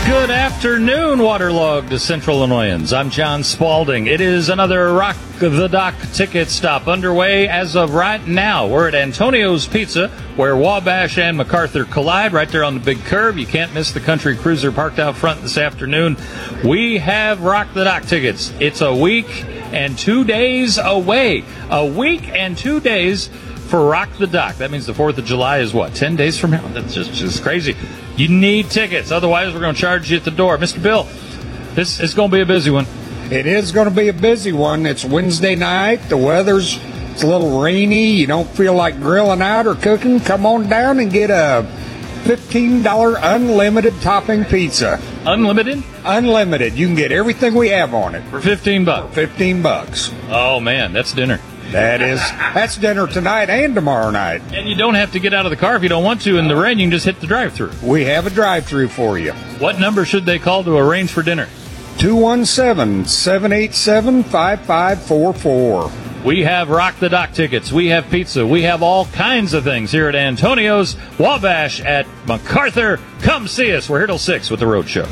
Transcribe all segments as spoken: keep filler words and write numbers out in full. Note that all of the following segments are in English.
Good afternoon, waterlogged Central Illinoisans. I'm John Spaulding. It is another Rock the Dock ticket stop underway as of right now. We're at Antonio's Pizza, where Wabash and MacArthur collide, right there on the big curve. You can't miss the country cruiser parked out front this afternoon. We have Rock the Dock tickets. It's a week and two days away. A week and two days for Rock the Dock. That means the fourth of July is what, ten days from now? That's just, just crazy. You need tickets. Otherwise, we're going to charge you at the door. Mister Bill, this is going to be a busy one. It is going to be a busy one. It's Wednesday night. The weather's it's a little rainy. You don't feel like grilling out or cooking. Come on down and get a fifteen dollars unlimited topping pizza. Unlimited? Unlimited. You can get everything we have on it. For fifteen bucks? fifteen bucks. Oh, man, that's dinner. That is, that's dinner tonight and tomorrow night. And you don't have to get out of the car if you don't want to in the rain. You can just hit the drive-thru. We have a drive-thru for you. What number should they call to arrange for dinner? two one seven, seven eight seven, five five four four. We have Rock the Dock tickets. We have pizza. We have all kinds of things here at Antonio's. Wabash at MacArthur. Come see us. We're here till six with the Road Show.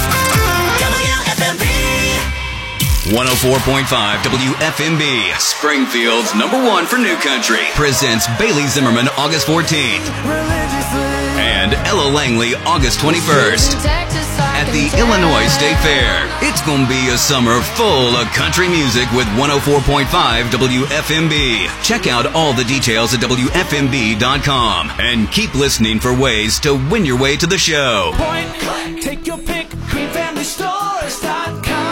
one oh four point five W F M B, Springfield's number one for new country, presents Bailey Zimmerman August fourteenth and Ella Langley August twenty-first at the Illinois State Fair. It's going to be a summer full of country music with one oh four point five W F M B. Check out all the details at W F M B dot com and keep listening for ways to win your way to the show. Point click, take your pick, green family stores dot com.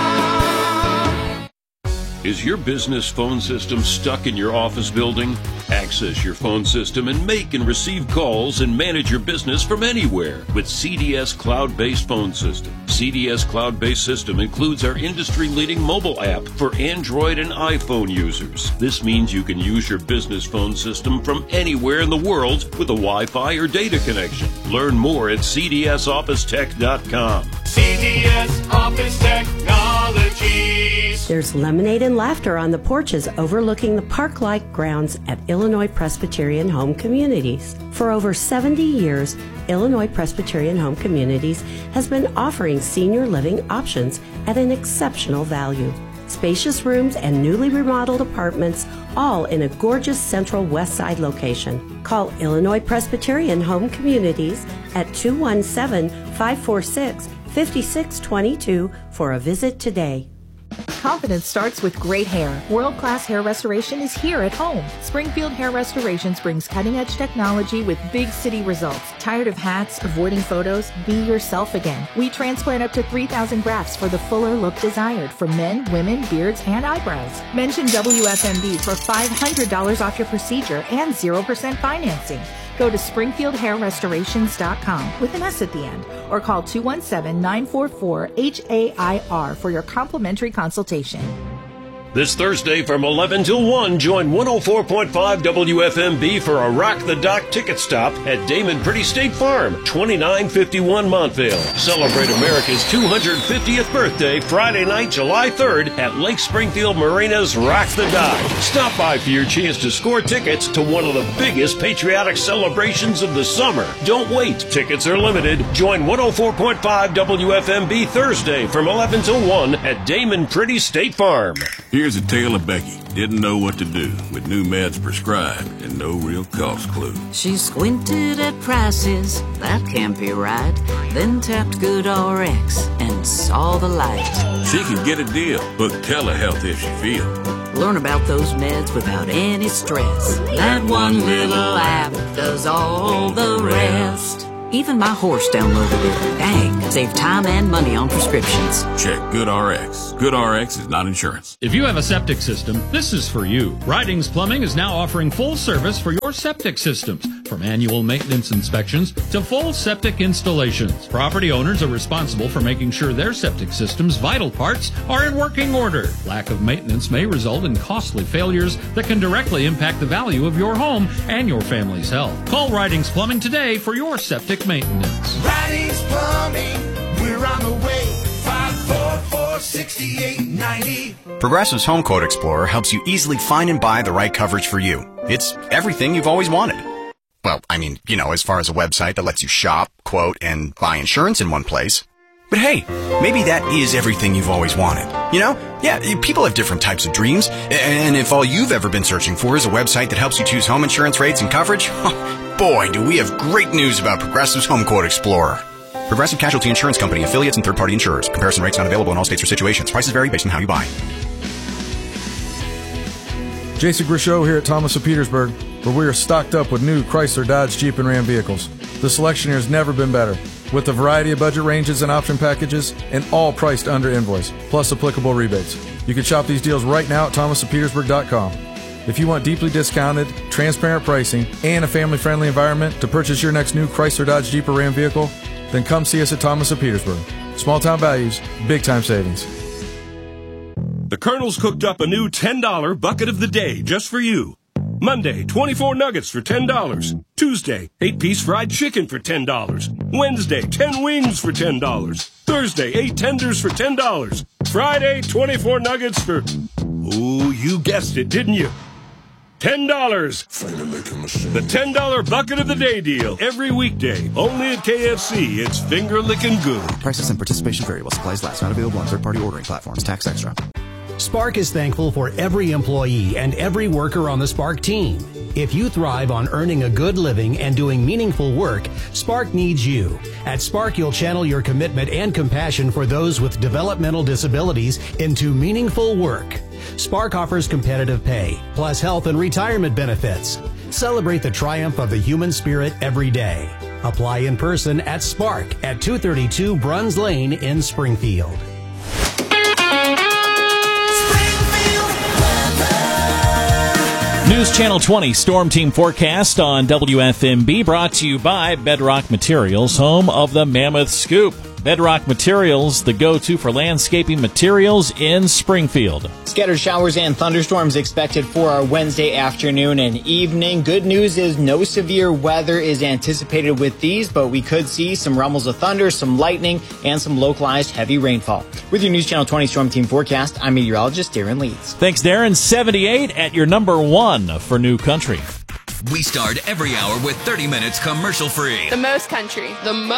Is your business phone system stuck in your office building? Access your phone system and make and receive calls and manage your business from anywhere with C D S Cloud-Based Phone System. C D S Cloud-Based System includes our industry-leading mobile app for Android and iPhone users. This means you can use your business phone system from anywhere in the world with a Wi-Fi or data connection. Learn more at C D S office tech dot com. C D S Office Technologies. There's lemonade and laughter on the porches overlooking the park-like grounds at Illinois Presbyterian Home Communities. For over seventy years, Illinois Presbyterian Home Communities has been offering senior living options at an exceptional value. Spacious rooms and newly remodeled apartments, all in a gorgeous central west side location. Call Illinois Presbyterian Home Communities at two one seven, five four six, five six two two for a visit today. Confidence starts with great hair. World-class hair restoration is here at home. Springfield Hair Restorations brings cutting-edge technology with big city results. Tired of hats, avoiding photos? Be yourself again. We transplant up to three thousand grafts for the fuller look desired for men, women, beards, and eyebrows. Mention W F M B for five hundred dollars off your procedure and zero percent financing. Go to springfield hair restorations dot com with an S at the end or call two one seven, nine four four, H A I R for your complimentary consultation. This Thursday from eleven till one, join one oh four point five W F M B for a Rock the Dock ticket stop at Damon Pretty State Farm, twenty-nine fifty-one Montvale. Celebrate America's two hundred fiftieth birthday Friday night, July third at Lake Springfield Marina's Rock the Dock. Stop by for your chance to score tickets to one of the biggest patriotic celebrations of the summer. Don't wait. Tickets are limited. Join one oh four point five W F M B Thursday from eleven till one at Damon Pretty State Farm. Here's a tale of Becky. Didn't know what to do with new meds prescribed and no real cost clue. She squinted at prices, that can't be right. Then tapped GoodRx and saw the light. She can get a deal, book telehealth if she feels. Learn about those meds without any stress. That one little app does all the rest. Even my horse downloaded it. Dang, save time and money on prescriptions. Check GoodRx. GoodRx is not insurance. If you have a septic system, this is for you. Ridings Plumbing is now offering full service for your septic systems, from annual maintenance inspections to full septic installations. Property owners are responsible for making sure their septic system's vital parts are in working order. Lack of maintenance may result in costly failures that can directly impact the value of your home and your family's health. Call Ridings Plumbing today for your septic maintenance. Ridings Plumbing, we're on the way. five four four, six eight nine zero. Progressive's Home Quote Explorer helps you easily find and buy the right coverage for you. It's everything you've always wanted. Well, I mean, you know, as far as a website that lets you shop, quote, and buy insurance in one place. But hey, maybe that is everything you've always wanted. You know? Yeah, people have different types of dreams. And if all you've ever been searching for is a website that helps you choose home insurance rates and coverage, boy, do we have great news about Progressive's Home Quote Explorer. Progressive Casualty Insurance Company, affiliates, and third-party insurers. Comparison rates not available in all states or situations. Prices vary based on how you buy. Jason Grishow here at Thomas of Petersburg, where we are stocked up with new Chrysler, Dodge, Jeep, and Ram vehicles. The selection here has never been better, with a variety of budget ranges and option packages, and all priced under invoice, plus applicable rebates. You can shop these deals right now at thomas of petersburg dot com. If you want deeply discounted, transparent pricing, and a family-friendly environment to purchase your next new Chrysler, Dodge, Jeep, or Ram vehicle, then come see us at Thomas of Petersburg. Small-town values, big-time savings. The Colonel's cooked up a new ten dollar bucket of the day just for you. Monday, twenty-four nuggets for ten dollars. Tuesday, eight piece fried chicken for ten dollars. Wednesday, ten wings for ten dollars. Thursday, eight tenders for ten dollars. Friday, twenty-four nuggets for... Ooh, you guessed it, didn't you? ten dollars. The ten dollar bucket of the day deal. Every weekday. Only at K F C. It's finger licking good. Prices and participation vary while supplies last. Not available on third-party ordering platforms. Tax extra. Spark is thankful for every employee and every worker on the Spark team. If you thrive on earning a good living and doing meaningful work, Spark needs you. At Spark, you'll channel your commitment and compassion for those with developmental disabilities into meaningful work. Spark offers competitive pay, plus health and retirement benefits. Celebrate the triumph of the human spirit every day. Apply in person at Spark at two thirty-two Bruns Lane in Springfield. News Channel twenty Storm Team Forecast on W F M B, brought to you by Bedrock Materials, home of the Mammoth Scoop. Bedrock Materials, the go-to for landscaping materials in Springfield. Scattered showers and thunderstorms expected for our Wednesday afternoon and evening. Good news is no severe weather is anticipated with these, but we could see some rumbles of thunder, some lightning, and some localized heavy rainfall. With your News Channel twenty Storm Team Forecast, I'm meteorologist Darren Leeds. Thanks, Darren. seventy-eight at your number one for New Country. We start every hour with thirty minutes commercial free. The most country. The most